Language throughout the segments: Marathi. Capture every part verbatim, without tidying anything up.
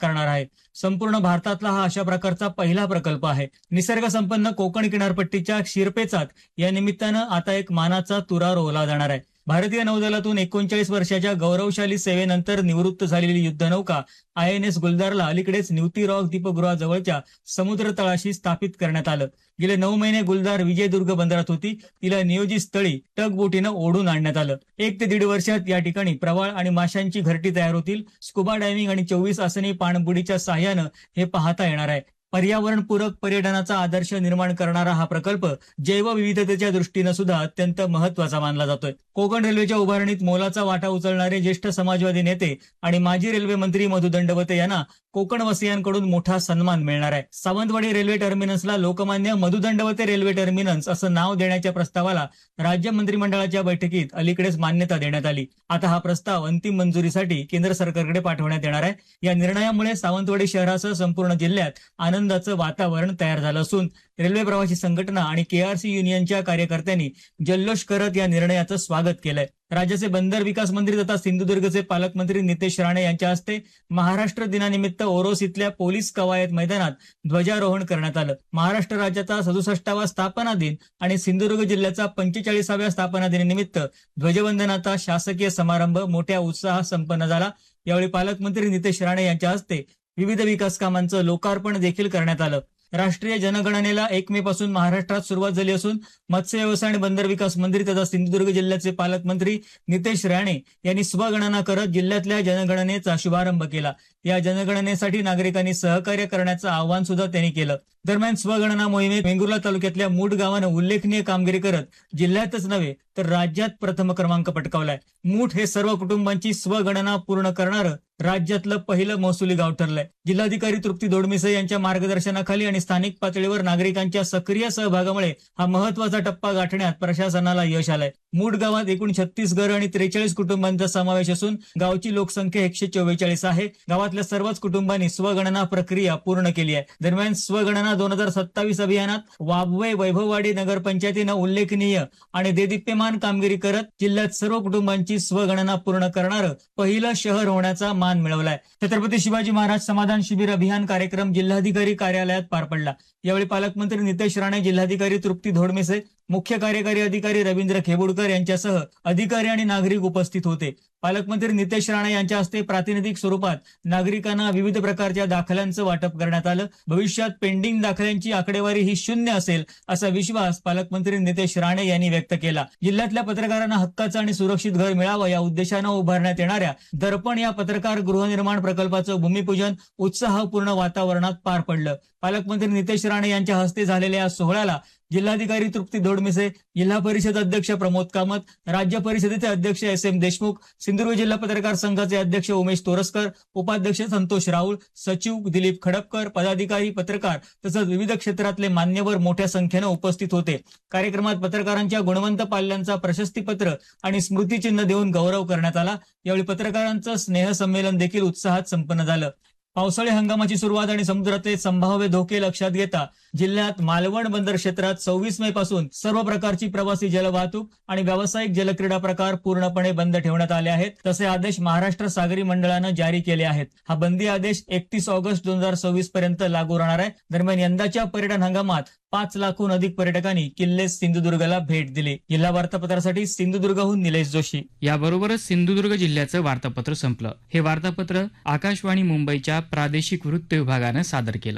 करणार आहे. संपूर्ण भारतातला हा अशा प्रकारचा पहिला प्रकल्प आहे. निसर्ग संपन्न कोकण किनारपट्टीच्या शिरपेचात या निमित्तानं आता एक मानाचा तुरा रोवला जाणार आहे. भारतीय नौदलातून एकोणचाळीस वर्षाच्या गौरवशाली सेवेनंतर निवृत्त झालेली युद्धनौका आय एन एस गुलदारला अलीकडेच न्यूती रॉक दीपगृहाजवळच्या समुद्र तळाशी स्थापित करण्यात आलं. गेले नऊ महिने गुलदार विजयदुर्ग बंदरात होती. तिला नियोजित स्थळी टग बोटीनं ओढून आणण्यात आलं. एक ते दीड वर्षात या ठिकाणी प्रवाळ आणि माशांची घरटी तयार होतील. स्कुबा डायव्हिंग आणि चोवीस आसनी पाणबुडीच्या साह्यानं हे पाहता येणार आहे. पर्यावरणपूरक पर्यटनाचा आदर्श निर्माण करणारा हा प्रकल्प जैवविविधतेच्या दृष्टीनं सुद्धा अत्यंत महत्वाचा मानला जातोय. कोकण रेल्वेच्या उभारणीत मोलाचा वाटा उचलणारे ज्येष्ठ समाजवादी नेते आणि माजी रेल्वे मंत्री मधु दंडवते यांना कोकणवासियांकडून मोठा सन्मान मिळणार आहे. सावंतवाडी रेल्वे टर्मिनसला लोकमान्य मधु दंडवते रेल्वे टर्मिनस असं नाव देण्याच्या प्रस्तावाला राज्य मंत्रिमंडळाच्या बैठकीत अलीकडेच मान्यता देण्यात आली. आता हा प्रस्ताव अंतिम मंजुरीसाठी केंद्र सरकारकडे पाठवण्यात येणार आहे. या निर्णयामुळे सावंतवाडी शहरासह संपूर्ण जिल्ह्यात आनंदाचं वातावरण तयार झालं असून रेल्वे प्रवासी संघटना आणि केआरसी युनियनच्या कार्यकर्त्यांनी जल्लोष करत या निर्णयाचं स्वागत केलंय. राज्याचे बंदर विकास मंत्री तथा सिंधुदुर्गचे पालकमंत्री नितेश राणे यांच्या हस्ते महाराष्ट्र दिनानिमित्त ओरोस इथल्या पोलीस कवायत मैदानात ध्वजारोहण करण्यात आलं. महाराष्ट्र राज्याचा सदुसष्टावा स्थापना दिन आणि सिंधुदुर्ग जिल्ह्याचा पंचेचाळीसाव्या स्थापना दिनानिमित्त ध्वजवंदनाचा शासकीय समारंभ मोठ्या उत्साहात संपन्न झाला. यावेळी पालकमंत्री नितेश राणे यांच्या हस्ते विविध विकास कामांचं लोकार्पण देखील करण्यात आलं. राष्ट्रीय जनगणनेला एक मे पासून महाराष्ट्रात सुरुवात झाली असून मत्स्य व्यवसाय आणि बंदर विकास मंत्री तथा सिंधुदुर्ग जिल्ह्याचे पालकमंत्री नितेश राणे यांनी स्वगणना करत जिल्ह्यातल्या जनगणनेचा शुभारंभ केला. या जनगणनेसाठी नागरिकांनी सहकार्य करण्याचं आवाहन सुद्धा त्यांनी केलं. दरम्यान स्वगणना मोहिमेत वेंगुर्ला तालुक्यातल्या मूठ गावानं उल्लेखनीय कामगिरी करत जिल्ह्यातच नव्हे तर राज्यात प्रथम क्रमांक पटकावलाय. मूठ हे सर्व कुटुंबांची स्वगणना पूर्ण करणारं राज्यातलं पहिलं महसुली गाव ठरलंय. जिल्हाधिकारी तृप्ती दोडमिसे यांच्या मार्गदर्शनाखाली आणि स्थानिक पातळीवर नागरिकांच्या सक्रिय सहभागामुळे हा महत्वाचा टप्पा गाठण्यात प्रशासनाला यश आलंय. मूठ गावात एकूण छत्तीस घरं आणि त्रेचाळीस कुटुंबांचा समावेश असून गावची लोकसंख्या एकशे चव्वेचाळीस आहे. गावातल्या सर्वच कुटुंबांनी स्वगणना प्रक्रिया पूर्ण केली आहे. दरम्यान स्वगणना दोन हजार सत्तावीस अभियानात वाबवे वैभववाडी नगरपंचायतीनं उल्लेखनीय आणि देदीप्यमान कामगिरी करत जिल्ह्यात सर्व कुटुंबांची स्वगणना पूर्ण करणारं पहिलं शहर होण्याचा मान मिळवलाय. छत्रपती शिवाजी महाराज समाधान शिबिर अभियान कार्यक्रम जिल्हाधिकारी कार्यालयात पार पडला. यावेळी पालकमंत्री नितेश राणे, जिल्हाधिकारी तृप्ती दोडमिसे, मुख्य कार्यकारी अधिकारी रवींद्र खेबुडकर यांच्यासह अधिकारी आणि नागरिक उपस्थित होते. पालकमंत्री नितेश राणे यांच्या हस्ते प्रातिनिधिक स्वरूपात नागरिकांना विविध प्रकारच्या दाखल्यांचं वाटप करण्यात आलं. भविष्यात पेंडिंग दाखल्यांची आकडेवारी ही शून्य असेल असा विश्वास पालकमंत्री नितेश राणे यांनी व्यक्त केला. जिल्ह्यातल्या पत्रकारांना हक्काचं आणि सुरक्षित घर मिळावं या उद्देशानं उभारण्यात येणाऱ्या दर्पण या पत्रकार गृहनिर्माण प्रकल्पाचं भूमिपूजन उत्साहपूर्ण वातावरणात पार पडलं. पालकमंत्री नितेश राणे यांच्या हस्ते झालेल्या या सोहळ्याला जिल्हाधिकारी तृप्ती दोडमिसे, जिल्हा परिषद अध्यक्ष प्रमोद कामत, राज्य परिषदेचे अध्यक्ष एस एम देशमुख, सिंधुदुर्ग जिल्हा पत्रकार संघाचे अध्यक्ष उमेश तोरसकर, उपाध्यक्ष संतोष राऊळ, सचिव दिलीप खडपकर, पदाधिकारी, पत्रकार तसंच विविध क्षेत्रातले मान्यवर मोठ्या संख्येनं उपस्थित होते. कार्यक्रमात पत्रकारांच्या गुणवंत पाल्यांचा प्रशस्तीपत्र आणि स्मृतिचिन्ह देऊन गौरव करण्यात आला. यावेळी पत्रकारांचं स्नेहसंमेलन देखील उत्साहात संपन्न झालं. पावसाळी हंगामाची सुरुवात आणि समुद्रातले संभाव्य धोके लक्षात घेता जिल्ह्यात मालवण बंदर क्षेत्रात सव्वीस मे पासून सर्व प्रकारची प्रवासी जलवाहतूक आणि व्यावसायिक जलक्रीडा प्रकार पूर्णपणे बंद ठेवण्यात आले आहेत. तसे आदेश महाराष्ट्र सागरी मंडळानं जारी केले आहेत. हा बंदी आदेश एकतीस ऑगस्ट दोन हजार सव्वीस पर्यंत लागू राहणार आहे. दरम्यान यंदाच्या पर्यटन हंगामात पाच लाखहून अधिक पर्यटकांनी किल्ले सिंधुदुर्गला भेट दिली. जिल्हा वार्तापत्रासाठी सिंधुदुर्गहून निलेश जोशी. याबरोबरच सिंधुदुर्ग जिल्ह्याचं वार्तापत्र संपलं. हे वार्तापत्र आकाशवाणी मुंबईच्या प्रादेशिक वृत्त विभागानं सादर केलं.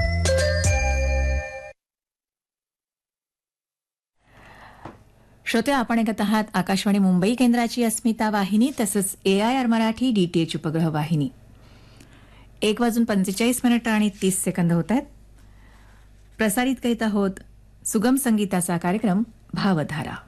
श्रोते, आपण ऐकत आहात आकाशवाणी मुंबई केंद्राची अस्मिता वाहिनी तसंच ए आय आर मराठी डीटीएच उपग्रह वाहिनी. एक वाजून पंचेचाळीस मिनिटं आणि तीस सेकंद होत आहेत. प्रसारित करीत आहोत सुगम संगीताचा कार्यक्रम भावधारा.